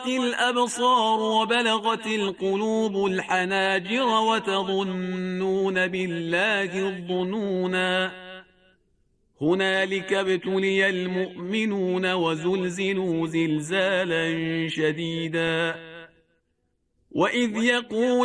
زاغت الأبصار وبلغت القلوب الحناجر وتظنون بالله الظنونا هنالك ابتلي المؤمنون وزلزلوا زلزالا شديدا وإذ يقول